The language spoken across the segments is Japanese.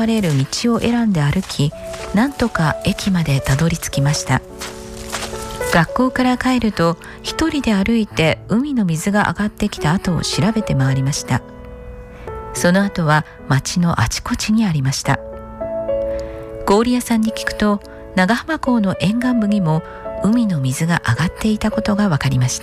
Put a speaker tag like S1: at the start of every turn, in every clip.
S1: われる道を選んで歩き、なんとか駅までたどり着きました。学校から帰ると一人で歩いて海の水が上がってきた後を調べて回りました。その後は町のあちこちにありました。氷屋さんに聞くと、長浜港の沿岸部にも海の水が上がっていたことが分かりました。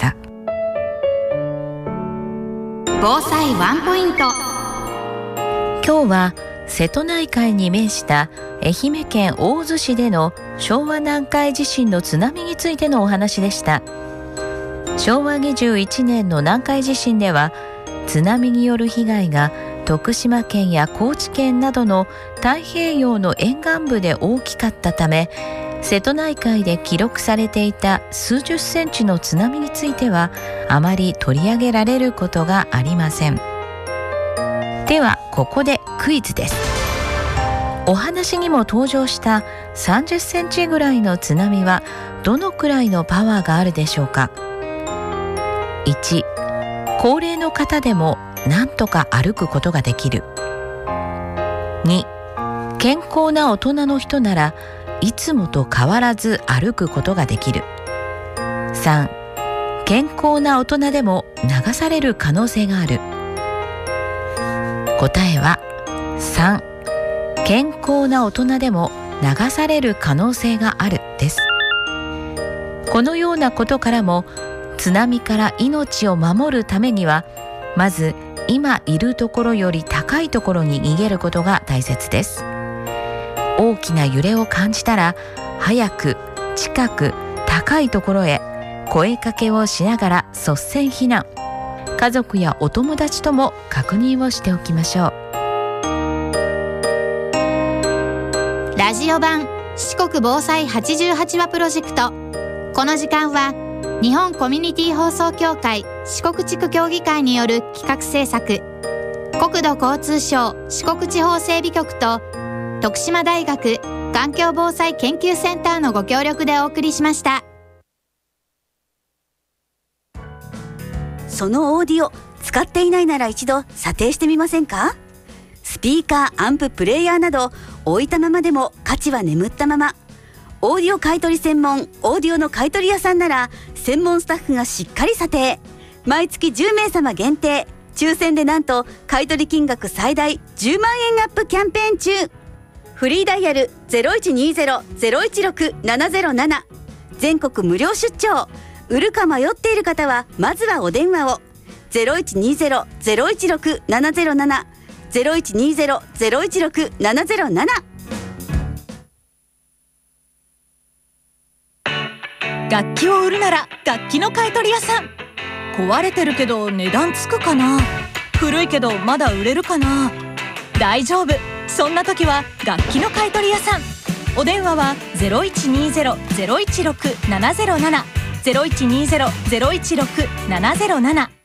S2: 防災ワンポイント。
S1: 今日は瀬戸内海に面した愛媛県大洲市での昭和南海地震の津波についてのお話でした。昭和21年の南海地震では、津波による被害が徳島県や高知県などの太平洋の沿岸部で大きかったため、瀬戸内海で記録されていた数十センチの津波についてはあまり取り上げられることがありません。ではここでクイズです。お話にも登場した30センチぐらいの津波はどのくらいのパワーがあるでしょうか。1、高齢の方でもなんとか歩くことができる。2、健康な大人の人ならいつもと変わらず歩くことができる。3、健康な大人でも流される可能性がある。答えは3、健康な大人でも流される可能性があるです。このようなことからも、津波から命を守るためには、まず今いるところより高いところに逃げることが大切です。大きな揺れを感じたら、早く近く高いところへ声かけをしながら率先避難。家族やお友達とも確認をしておきましょう。
S2: ラジオ版四国防災88話プロジェクト。この時間は日本コミュニティ放送協会四国地区協議会による企画制作、国土交通省四国地方整備局と徳島大学環境防災研究センターのご協力でお送りしました。
S3: そのオーディオ使っていないなら一度査定してみませんか。スピーカー、アンプ、プレイヤーなど置いたままでも価値は眠ったまま。オーディオ買取専門オーディオの買取屋さんなら、専門スタッフがしっかり査定。毎月10名様限定、抽選でなんと買取金額最大10万円アップキャンペーン中。フリーダイヤル 0120-016-707、 全国無料出張。売るか迷っている方はまずはお電話を。 0120-016-707、 0120-016-707。
S4: 楽器を売るなら楽器の買い取り屋さん。壊れてるけど値段つくかな、古いけどまだ売れるかな。大丈夫、そんな時は楽器の買い取り屋さん。お電話は 0120-016-707、 0120-016-707。